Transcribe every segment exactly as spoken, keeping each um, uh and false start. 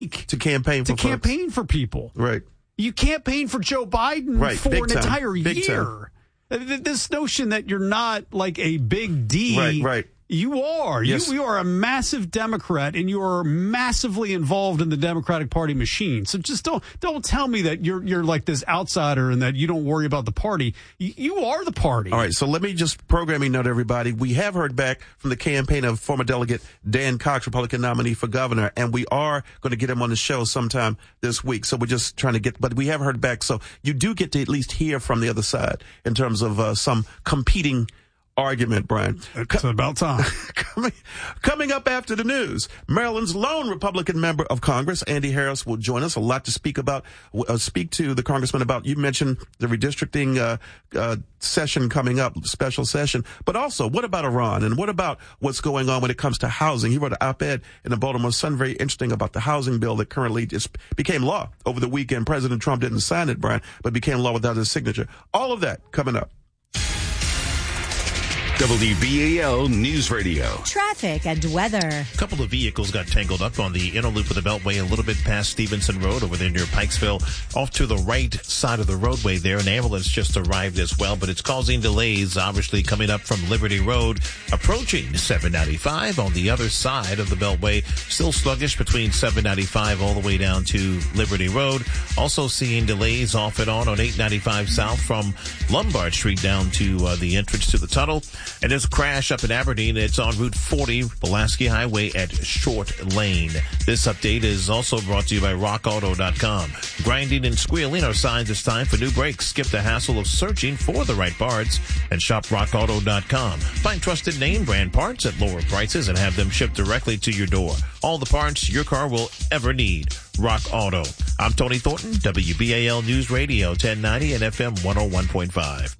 to campaign for to campaign folks. for people. Right. You campaign for Joe Biden right. for Big an time. entire Big year. Time. This notion that you're not like a big D. Right, right. You are. Yes. You, you are a massive Democrat, and you are massively involved in the Democratic Party machine. So just don't don't tell me that you're you're like this outsider and that you don't worry about the party. You, you are the party. All right. So let me just programming note everybody. We have heard back from the campaign of former Delegate Dan Cox, Republican nominee for governor, and we are going to get him on the show sometime this week. So we're just trying to get, but we have heard back. So you do get to at least hear from the other side in terms of uh, some competing argument, Brian. It's about time. coming, coming up after the news, Maryland's lone Republican member of Congress, Andy Harris, will join us. A lot to speak about, uh, speak to the congressman about. You mentioned the redistricting uh, uh, session coming up, special session. But also, what about Iran? And what about what's going on when it comes to housing? He wrote an op-ed in the Baltimore Sun, very interesting, about the housing bill that currently just became law over the weekend. President Trump didn't sign it, Brian, but became law without his signature. All of that coming up. W B A L News Radio. Traffic and weather. A couple of vehicles got tangled up on the inner loop of the Beltway a little bit past Stevenson Road over there near Pikesville. Off to the right side of the roadway there, an ambulance just arrived as well, but it's causing delays, obviously coming up from Liberty Road, approaching seven ninety-five on the other side of the Beltway. Still sluggish between seven ninety-five all the way down to Liberty Road. Also seeing delays off and on on eight ninety-five south from Lombard Street down to uh, the entrance to the tunnel. And there's a crash up in Aberdeen. It's on Route forty, Pulaski Highway at Short Lane. This update is also brought to you by rock auto dot com. Grinding and squealing are signs it's time for new brakes. Skip the hassle of searching for the right parts and shop rock auto dot com. Find trusted name brand parts at lower prices and have them shipped directly to your door. All the parts your car will ever need. Rock Auto. I'm Tony Thornton, W B A L News Radio, ten ninety and F M one oh one point five.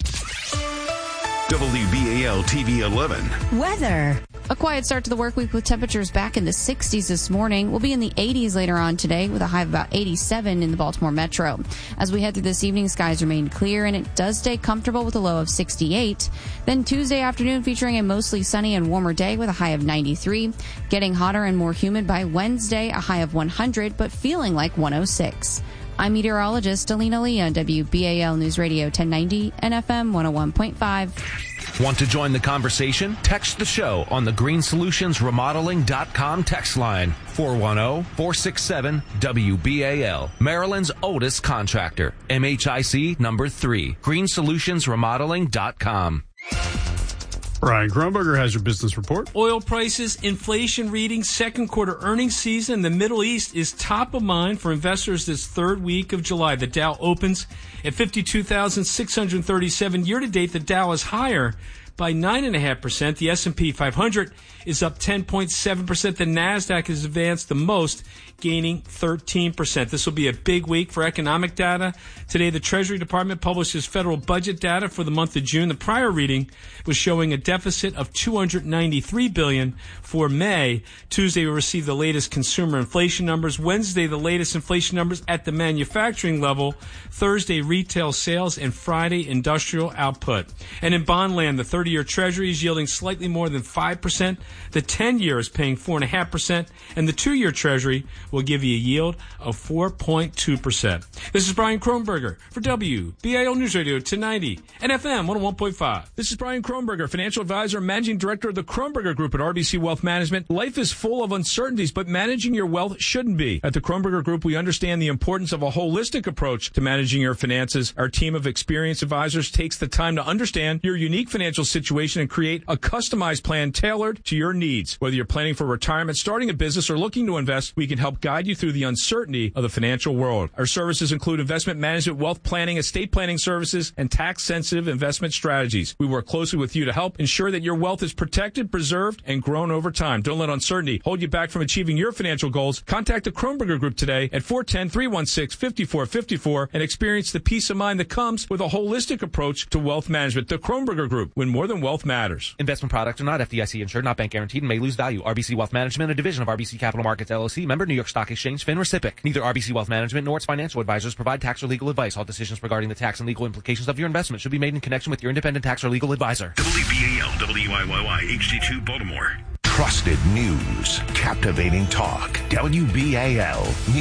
W B A L T V eleven. Weather. A quiet start to the work week with temperatures back in the sixties this morning. We'll be in the eighties later on today with a high of about eighty-seven in the Baltimore metro. As we head through this evening, skies remain clear and it does stay comfortable with a low of sixty-eight. Then Tuesday afternoon featuring a mostly sunny and warmer day with a high of ninety-three. Getting hotter and more humid by Wednesday, a high of one hundred, but feeling like one oh six. I'm meteorologist Alina Lee on W B A L News Radio ten ninety and F M one oh one point five. Want to join the conversation? Text the show on the green solutions remodeling dot com text line four one zero, four six seven, W B A L. Maryland's oldest contractor. M H I C number three. green solutions remodeling dot com. Brian Kronberger has your business report. Oil prices, inflation readings, second quarter earnings season. The Middle East is top of mind for investors this third week of July. The Dow opens at fifty-two thousand six hundred thirty-seven. Year to date, the Dow is higher by nine point five percent. The S and P five hundred is up ten point seven percent. The NASDAQ has advanced the most, gaining thirteen percent. This will be a big week for economic data. Today, the Treasury Department publishes federal budget data for the month of June. The prior reading was showing a deficit of two hundred ninety-three billion dollars for May. Tuesday, we received the latest consumer inflation numbers. Wednesday, the latest inflation numbers at the manufacturing level. Thursday, retail sales, and Friday, industrial output. And in bond land, the thirty-year Treasury is yielding slightly more than five percent. The ten-year is paying four point five percent, and the two-year Treasury will give you a yield of four point two percent. This is Brian Kronberger for W B A L News Radio ten ninety and F M one oh one point five. This is Brian Kronberger, financial advisor and managing director of the Kronberger Group at R B C Wealth Management. Life is full of uncertainties, but managing your wealth shouldn't be. At the Kronberger Group, we understand the importance of a holistic approach to managing your finances. Our team of experienced advisors takes the time to understand your unique financial situation and create a customized plan tailored to your needs. Whether you're planning for retirement, starting a business, or looking to invest, we can help guide you through the uncertainty of the financial world. Our services include investment management, wealth planning, estate planning services, and tax-sensitive investment strategies. We work closely with you to help ensure that your wealth is protected, preserved, and grown over time. Don't let uncertainty hold you back from achieving your financial goals. Contact the Kronberger Group today at four one zero, three one six, five four five four and experience the peace of mind that comes with a holistic approach to wealth management. The Kronberger Group, when more than wealth matters. Investment products are not F D I C insured, not bank guaranteed, and may lose value. R B C Wealth Management, a division of R B C Capital Markets, L L C, member New York Stock Exchange, FINRA S I P C. Neither R B C Wealth Management nor its financial advisors provide tax or legal advice. All decisions regarding the tax and legal implications of your investment should be made in connection with your independent tax or legal advisor. W B A L, W I Y Y, H D two, Baltimore. Trusted news. Captivating talk. W B A L.